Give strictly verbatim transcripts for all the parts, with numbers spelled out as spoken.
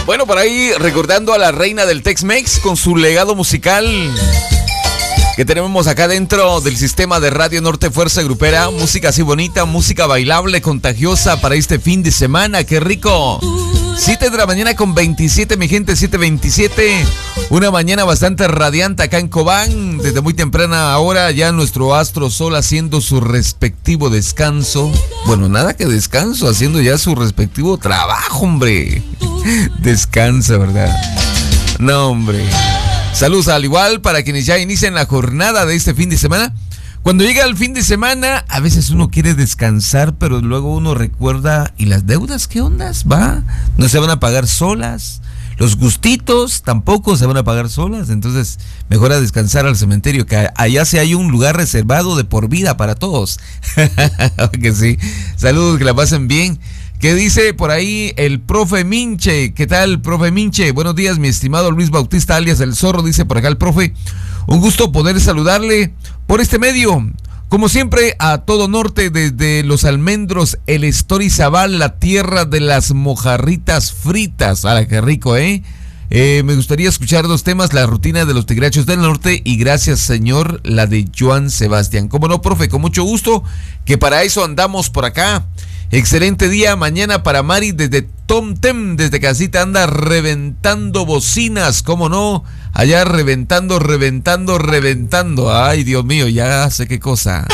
Bueno, por ahí recordando a la reina del Tex-Mex con su legado musical que tenemos acá dentro del sistema de Radio Norte Fuerza Grupera. Música así bonita, música bailable, contagiosa para este fin de semana. ¡Qué rico! siete de la mañana con veintisiete, mi gente, siete veintisiete. Una mañana bastante radiante acá en Cobán. Desde muy temprana hora ya nuestro astro sol haciendo su respectivo descanso. Bueno, nada que descanso, haciendo ya su respectivo trabajo, hombre. Descansa, ¿verdad? No, hombre. Saludos al igual para quienes ya inician la jornada de este fin de semana. Cuando llega el fin de semana, a veces uno quiere descansar, pero luego uno recuerda, ¿y las deudas qué ondas? ¿Va? ¿No se van a pagar solas? Los gustitos tampoco se van a pagar solas, entonces mejor a descansar al cementerio, que allá sí hay un lugar reservado de por vida para todos. Que sí. Saludos, que la pasen bien. ¿Qué dice por ahí el profe Minche? ¿Qué tal, profe Minche? Buenos días, mi estimado Luis Bautista, alias El Zorro, dice por acá el profe. Un gusto poder saludarle por este medio. Como siempre, a todo norte, desde Los Almendros, el Estorizabal, la tierra de las mojarritas fritas. ¡Hala, qué rico, eh! Eh, me gustaría escuchar dos temas, la rutina de los Tigrachos del Norte y Gracias Señor, la de Joan Sebastián. ¿Cómo no, profe? Con mucho gusto, que para eso andamos por acá. Excelente día mañana para Mari desde Tomtem, desde casita anda reventando bocinas, ¿cómo no? Allá reventando, reventando, reventando. Ay, Dios mío, ya sé qué cosa.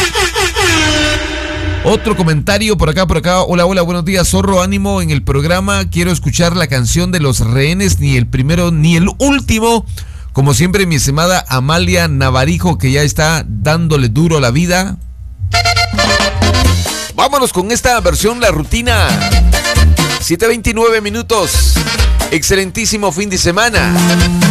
Otro comentario por acá, por acá. Hola, hola, buenos días, Zorro, ánimo en el programa. Quiero escuchar la canción de Los Rehenes, ni el primero ni el último. Como siempre, mi estimada Amalia Navarijo, que ya está dándole duro a la vida. Vámonos con esta versión, la rutina. siete veintinueve minutos. Excelentísimo fin de semana.